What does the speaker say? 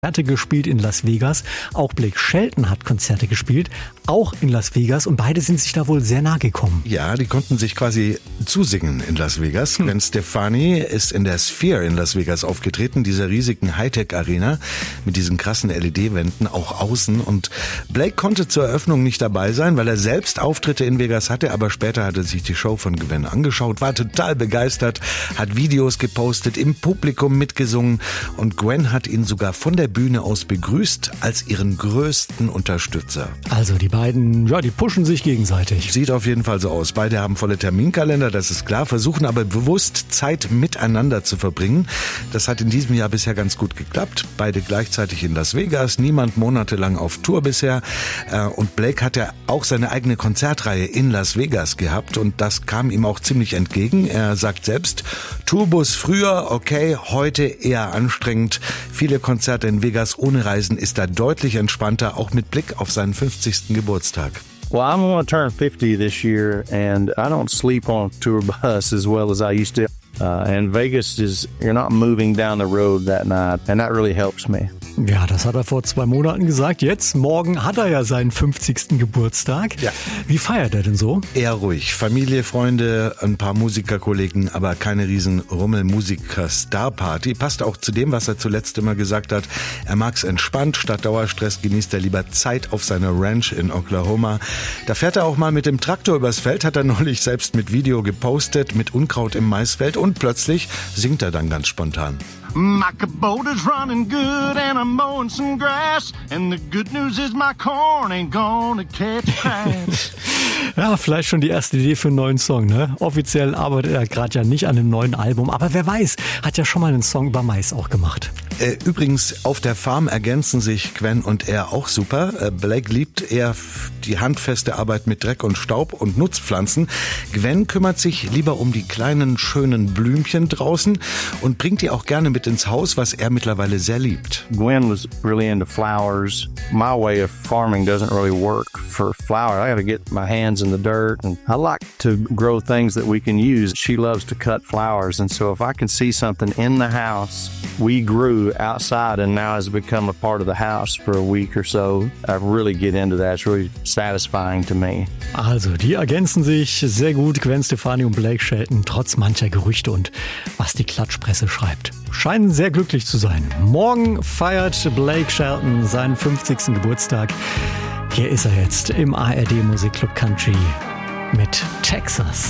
Konzerte gespielt in Las Vegas. Auch Blake Shelton hat Konzerte gespielt, auch in Las Vegas. Und beide sind sich da wohl sehr nahe gekommen. Ja, die konnten sich quasi zusingen in Las Vegas. Gwen Stefani ist in der Sphere in Las Vegas aufgetreten, dieser riesigen Hightech-Arena mit diesen krassen LED-Wänden, auch außen. Und Blake konnte zur Eröffnung nicht dabei sein, weil er selbst Auftritte in Vegas hatte. Aber später hat er sich die Show von Gwen angeschaut, war total begeistert, hat Videos gepostet, im Publikum mitgesungen. Und Gwen hat ihn sogar von der Bühne aus begrüßt als ihren größten Unterstützer. Also die beiden, ja, die pushen sich gegenseitig. Sieht auf jeden Fall so aus. Beide haben volle Terminkalender, das ist klar, versuchen aber bewusst Zeit miteinander zu verbringen. Das hat in diesem Jahr bisher ganz gut geklappt. Beide gleichzeitig in Las Vegas, niemand monatelang auf Tour bisher. Und Blake hat ja auch seine eigene Konzertreihe in Las Vegas gehabt und das kam ihm auch ziemlich entgegen. Er sagt selbst, Tourbus früher, okay, heute eher anstrengend. Viele Konzerte in Vegas ohne Reisen ist da deutlich entspannter, auch mit Blick auf seinen 50. Geburtstag. Well, I'm going to turn 50 this year, and I don't sleep on a tour bus as well as I used to. And Vegas you're not moving down the road that night, and that really helps me. Ja, das hat er vor 2 Monaten gesagt. Jetzt, morgen hat er ja seinen 50. Geburtstag. Ja. Wie feiert er denn so? Eher ruhig. Familie, Freunde, ein paar Musikerkollegen, aber keine riesen Rummel-Musiker-Star-Party. Passt auch zu dem, was er zuletzt immer gesagt hat. Er mag's entspannt. Statt Dauerstress genießt er lieber Zeit auf seiner Ranch in Oklahoma. Da fährt er auch mal mit dem Traktor übers Feld, hat er neulich selbst mit Video gepostet, mit Unkraut im Maisfeld und plötzlich singt er dann ganz spontan. My Kubota's running good and I'm mowing some grass and the good news is my corn ain't gonna catch crash. Ja, vielleicht schon die erste Idee für einen neuen Song, ne? Offiziell arbeitet er gerade ja nicht an einem neuen Album, aber wer weiß, hat ja schon mal einen Song über Mais auch gemacht. Übrigens, auf der Farm ergänzen sich Gwen und er auch super. Blake liebt eher die handfeste Arbeit mit Dreck und Staub und Nutzpflanzen. Gwen kümmert sich lieber um die kleinen, schönen Blümchen draußen und bringt die auch gerne mit ins Haus, was er mittlerweile sehr liebt. Gwen was really into flowers. My way of farming doesn't really work for flowers. I got to get my hands in the dirt, and I like to grow things that we can use. She loves to cut flowers, and so if I can see something in the house we grew outside and now has become a part of the house for a week or so, I really get into that. It's really satisfying to me. Also, die ergänzen sich sehr gut, Gwen Stefani und Blake Shelton, trotz mancher Gerüchte und was die Klatschpresse schreibt. Scheinen sehr glücklich zu sein. Morgen feiert Blake Shelton seinen 50. Geburtstag. Hier ist er jetzt im ARD Musikclub Country mit Texas.